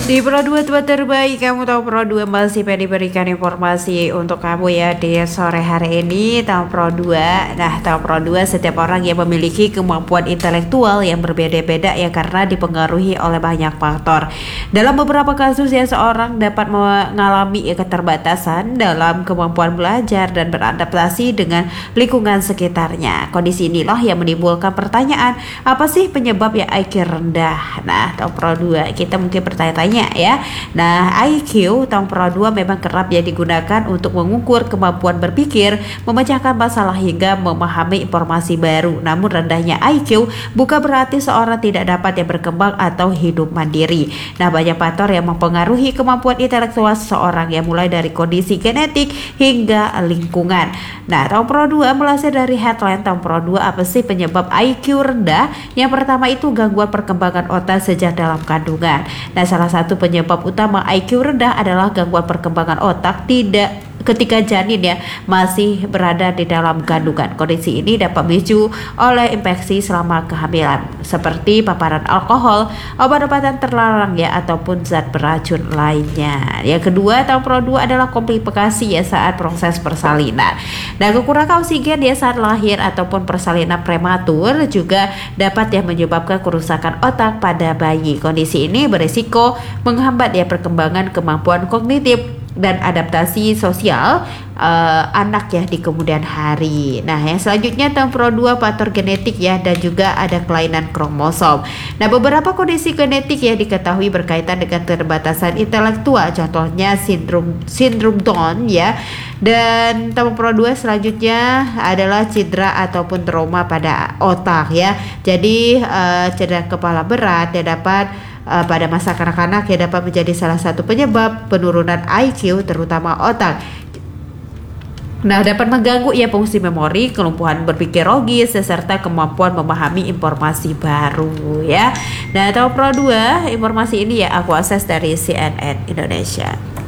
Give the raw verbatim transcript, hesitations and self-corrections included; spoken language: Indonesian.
Di Pro dua tempat terbaik, kamu tahu Pro dua masih diberikan informasi untuk kamu ya di sore hari ini. Tahu Pro dua, nah tahu Pro dua setiap orang yang memiliki kemampuan intelektual yang berbeda-beda ya karena dipengaruhi oleh banyak faktor. Dalam beberapa kasus ya seorang dapat mengalami keterbatasan dalam kemampuan belajar dan beradaptasi dengan lingkungan sekitarnya. Kondisi inilah yang menimbulkan pertanyaan, apa sih penyebab ya I Q rendah? Nah tahu Pro dua, kita mungkin bertanya-tanya ya. Nah, I Q tahun Pro dua memang kerap ya digunakan untuk mengukur kemampuan berpikir, memecahkan masalah hingga memahami informasi baru. Namun rendahnya I Q bukan berarti seorang tidak dapat ya berkembang atau hidup mandiri. Nah, banyak faktor yang mempengaruhi kemampuan intelektual seseorang ya, mulai dari kondisi genetik hingga lingkungan. Nah, tahun Pro dua melansir dari headline tahun Pro dua, apa sih penyebab I Q rendah? Yang pertama itu gangguan perkembangan otak sejak dalam kandungan. Nah, salah satu penyebab utama I Q rendah adalah gangguan perkembangan otak tidak ketika janin ya masih berada di dalam kandungan. Kondisi ini dapat dipicu oleh infeksi selama kehamilan seperti paparan alkohol, obat-obatan terlarang ya ataupun zat beracun lainnya. Yang kedua, tahun Pro dua adalah komplikasi ya saat proses persalinan. Nah, kekurangan oksigen ya saat lahir ataupun persalinan prematur juga dapat ya menyebabkan kerusakan otak pada bayi. Kondisi ini berisiko menghambat ya perkembangan kemampuan kognitif dan adaptasi sosial uh, anak ya di kemudian hari. Nah, yang selanjutnya tahun Pro dua faktor genetik ya dan juga ada kelainan kromosom. Nah, beberapa kondisi genetik ya diketahui berkaitan dengan keterbatasan intelektual, contohnya sindrom sindrom Down ya. Dan tahun Pro dua selanjutnya adalah cedera ataupun trauma pada otak ya. Jadi uh, cedera kepala berat ya dapat Uh, pada masa kanak-kanak ya dapat menjadi salah satu penyebab penurunan I Q terutama otak. Nah, dapat mengganggu ya fungsi memori, kelumpuhan berpikir logis, serta kemampuan memahami informasi baru ya. Nah, tahun Pro dua informasi ini ya aku akses dari C N N Indonesia.